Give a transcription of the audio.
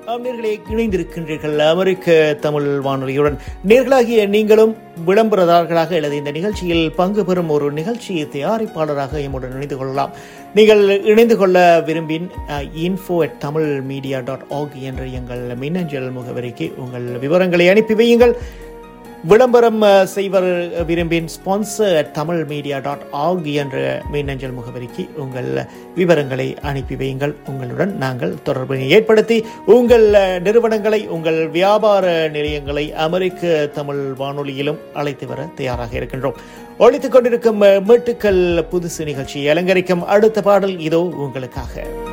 நேயர்களே, இணைந்திருக்கின்றீர்கள் அமெரிக்க தமிழ் வானொலியுடன். நேர்களாகிய நீங்களும் விளம்பரதாரர்களாக அல்லது இந்த நிகழ்ச்சியில் பங்கு பெறும் ஒரு நிகழ்ச்சி தயாரிப்பாளராக எம்முடன் இணைந்து கொள்ளலாம். நீங்கள் இணைந்து கொள்ள விரும்பின் info@tamilmedia.org என்ற எங்கள் மின்னஞ்சல் முகவரிக்கு உங்கள் விவரங்களை அனுப்பி வையுங்கள். விளம்பரம் செய்வர் விரும்பின் sponsor@tamilmedia.org என்ற மின்னஞ்சல் முகவரிக்கு உங்கள் விவரங்களை அனுப்பி வையுங்கள். உங்களுடன் நாங்கள் தொடர்பினை ஏற்படுத்தி உங்கள் நிறுவனங்களை, உங்கள் வியாபார நிலையங்களை அமெரிக்க தமிழ் வானொலியிலும் அழைத்து வர தயாராக இருக்கின்றோம். ஒலித்துக் கொண்டிருக்கும் மீட்டுக்கள் புதுசு நிகழ்ச்சியை அலங்கரிக்கும் அடுத்த பாடல் இதோ உங்களுக்காக.